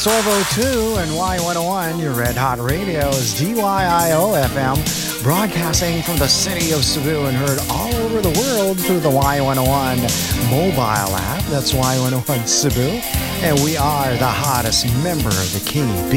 Sorbo 2 and Y101, your Red Hot Radio is DYIO FM, broadcasting from the city of Cebu and heard all over the world through the Y101 mobile app. That's Y101 Cebu. And we are the hottest member of the Key